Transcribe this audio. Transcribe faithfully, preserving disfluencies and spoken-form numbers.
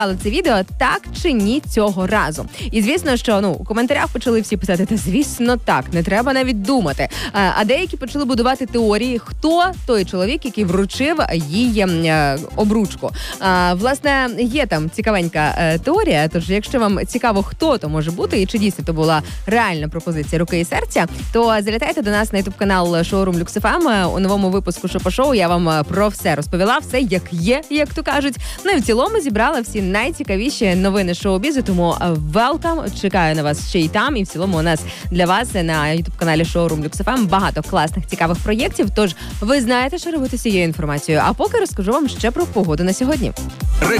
Але це відео так чи ні цього разу. І звісно, що ну у коментарях почали всі писати, та звісно так, не треба навіть думати. А деякі почали будувати теорії, хто той чоловік, який вручив їй обручку. А, власне, є там цікавенька е, теорія, тож якщо вам цікаво, хто то може бути і чи дійсно то була реальна пропозиція руки і серця, то залітайте до нас на ютуб-канал Showroom Люкс еф ем. У новому випуску Шопо-шоу я вам про все розповіла, все як є, як то кажуть. Ну і в цілому зібрала всі найцікавіші новини шоу-бізу, тому welcome, чекаю на вас ще й там. І в цілому у нас для вас на ютуб-каналі Showroom Люкс еф ем багато класних, цікавих проєктів, тож ви знаєте, що робити з цією інформацією. А поки розкажу вам ще про погоду на сьогодні.